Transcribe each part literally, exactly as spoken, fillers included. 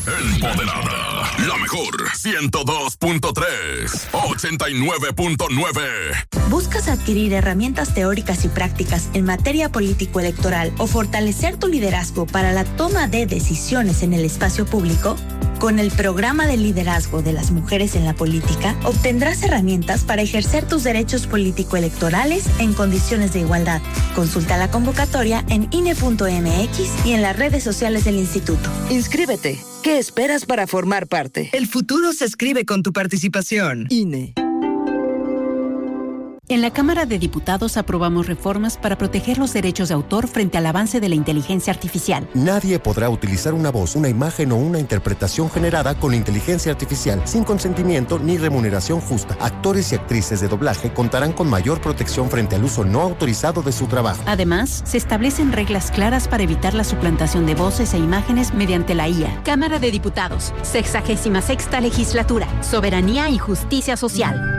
Empoderada. La mejor. ciento dos punto tres. ochenta y nueve punto nueve. ¿Buscas adquirir herramientas teóricas y prácticas en materia político-electoral o fortalecer tu liderazgo para la toma de decisiones en el espacio público? Con el programa de liderazgo de las mujeres en la política, obtendrás herramientas para ejercer tus derechos político-electorales en condiciones de igualdad. Consulta la convocatoria en I N E punto M X y en las redes sociales del instituto. Inscríbete. ¿Qué esperas para formar parte? El futuro se escribe con tu participación. I N E. En la Cámara de Diputados aprobamos reformas para proteger los derechos de autor frente al avance de la inteligencia artificial. Nadie podrá utilizar una voz, una imagen o una interpretación generada con inteligencia artificial sin consentimiento ni remuneración justa. Actores y actrices de doblaje contarán con mayor protección frente al uso no autorizado de su trabajo. Además, se establecen reglas claras para evitar la suplantación de voces e imágenes mediante la I A. Cámara de Diputados, sexagésima sexta legislatura, soberanía y justicia social.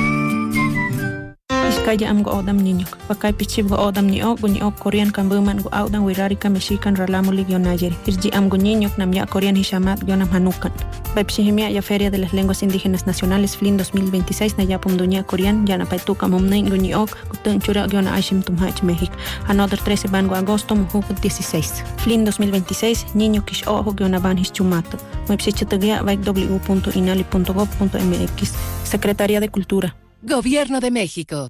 Kaya am go odam niño. Pakai pichib go odam ni ok bunyi ok Korean kan buman go audan wirari ka mexican ralamu lig yonajeri. Irji am go niño nam ya Korean hishamat yonam hanukan. Baipshihimia ya Feria de las Lenguas Indígenas Nacionales F L I N dos mil veintiséis na ya pumdunia Korean ya na paituka momnen go ni ok gutun chura yona ashim tumhach México. Another trece ban go agosto muhuk dieciséis. F L I N dos mil veintiséis niño kish ojo yona ban hischumato. Baipshichatagia baik w punto inali punto gov punto m x. Secretaría de Cultura. Gobierno de México.